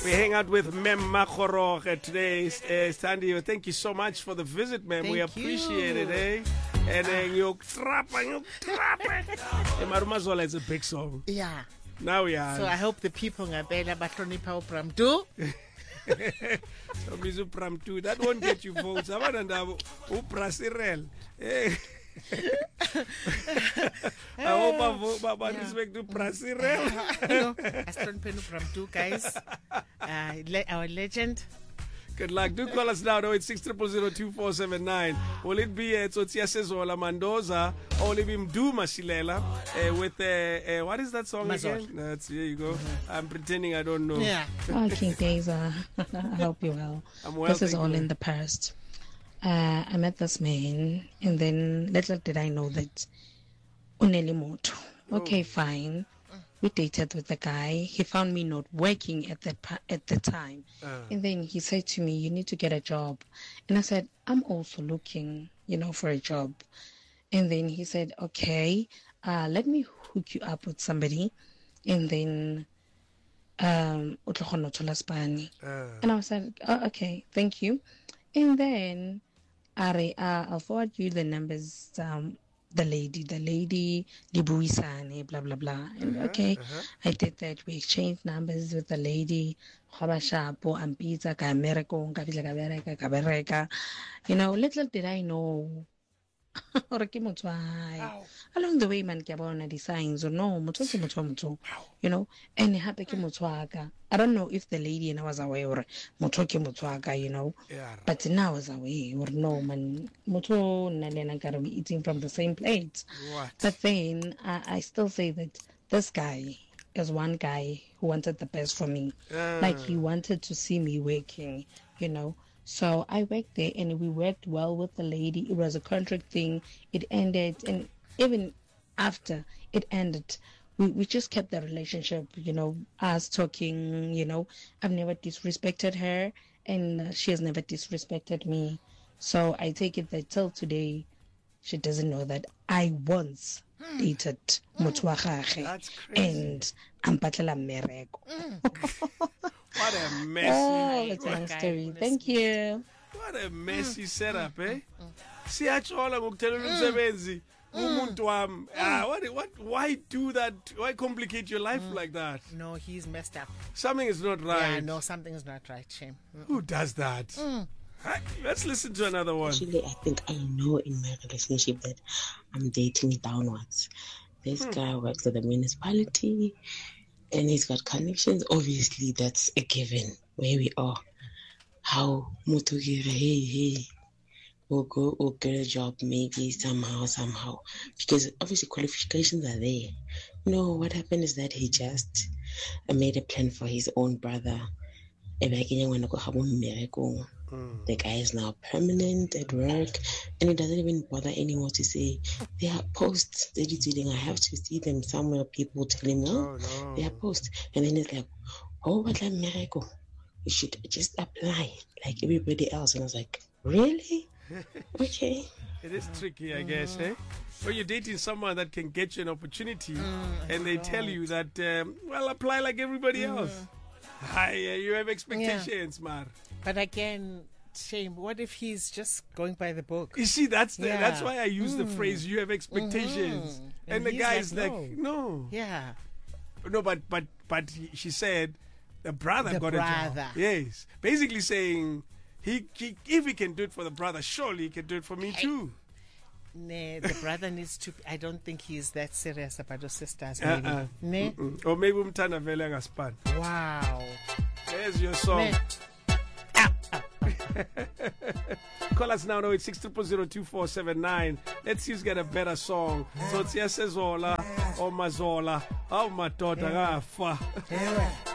We hang out with Mem Makgoroge today. Sandy, thank you so much for the visit, ma'am. We appreciate it, eh? And you trap. Marumazola is a big song. Yeah. Now we are. So I hope the people ngabela bahlonipha uPramdu. So Mizu Pramtu, that won't get you votes. Abandanda uPrasirel. I hope I respect to Prasirel. Astonpen uPramdu, guys. Our legend. Good luck. Do call us now. It's 6000247 Will it be Tsotia Sezola Mendoza or will it be Mdu Masilela with what is that song again? That's here you go. I'm pretending I don't know. Yeah. Okay, guys. I hope you're well. I'm well. This is all in the past. I met this man, and then little did I know that Uneli Moto. Okay, fine. We dated with the guy. He found me not working at the time. And then he said to me, you need to get a job. And I said, I'm also looking, for a job. And then he said, okay, let me hook you up with somebody. And then, and I was like, oh, okay, thank you. And then, I'll forward you the numbers, the lady, Libuisane, blah, blah, blah. And I did that. We exchanged numbers with the lady, Habashapo, and pizza, little did I know. Along the way, man, the signs or no, and I don't know if the lady and I was away or motoki, but now I was away or no, man, moto and gotta be eating from the same plate. What? But then I still say that this guy is one guy who wanted the best for me. Like he wanted to see me working, So I worked there and we worked well with the lady. It was a contract thing. It ended, and even after it ended, we just kept the relationship, us talking, I've never disrespected her and she has never disrespected me. So I take it that till today, she doesn't know that I once dated Mutwagage and Ampatela Mereko. What a messy it's a long story. Thank you. What a messy setup, eh? Siyachola ngokuthelula umsebenzi umuntu wami. Why do that? Why complicate your life like that? No, he's messed up. Something is not right. Yeah, no, something is not right, Shame. Who does that? Let's listen to another one. Actually, I think I know in my relationship that I'm dating downwards. This guy works at the municipality and he's got connections. Obviously, that's a given where we are. How Mutugire, hey, we'll get a job maybe somehow. Because obviously qualifications are there. No, what happened is that he just made a plan for his own brother. The guy is now permanent at work and he doesn't even bother anymore to say there are posts that he's doing. I have to see them somewhere. People tell him, no. There are posts. And then it's like, oh, what a miracle. You should just apply like everybody else. And I was like, really? Okay. It is tricky, I guess, eh? When you're dating someone that can get you an opportunity and they tell you that, apply like everybody else. You have expectations, man. But again, Shame, what if he's just going by the book? You see, that's why I use the phrase, you have expectations. And the guy's like, no. Yeah. No, but she said the brother got a job. Yes. Basically saying, if he can do it for the brother, surely he can do it for me too. Nah, the brother needs to. I don't think he's that serious about his sisters. Maybe. Or maybe umthanda vele angaspan. Wow. There's your song. Call us now. It's 6000247 Let's see who's got a better song. So it's Sezola or Mazola. Oh, my daughter.